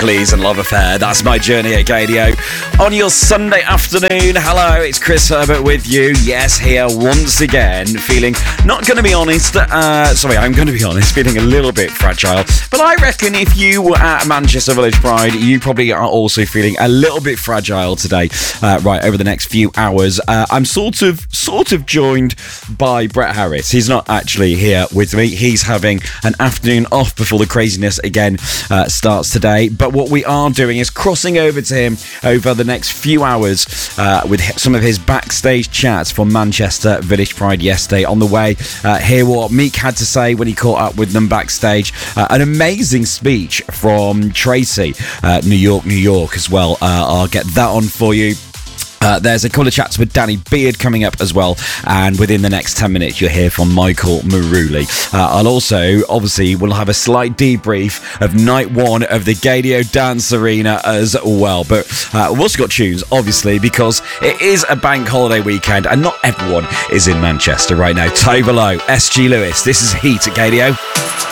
Hercules and Love Affair. That's my journey at Gadio. On your Sunday afternoon, hello, it's Chris Herbert with you. Yes, here once again, feeling, not going to be honest, I'm going to be honest, feeling a little bit fragile. But I reckon if you were at Manchester Village Pride, you probably are also feeling a little bit fragile today, right, over the next few hours. I'm sort of joined by Brett Harris. He's not actually here with me. He's having an afternoon off before the craziness again starts today. But what we are doing is crossing over to him over the next few hours with some of his backstage chats from Manchester Village Pride yesterday. On the way, hear what Meek had to say when he caught up with them backstage. An amazing speech from Tracy, New York as well. I'll get that on for you. There's a couple of chats with Danny Beard coming up as well, and within the next 10 minutes you'll hear from Michael Maruli. I'll also, obviously, we'll have a slight debrief of night one of the Gadio Dance Arena as well, but we've also got tunes, obviously, because it is a bank holiday weekend and not everyone is in Manchester right now. Toe Below, SG Lewis, this is Heat at Gadio.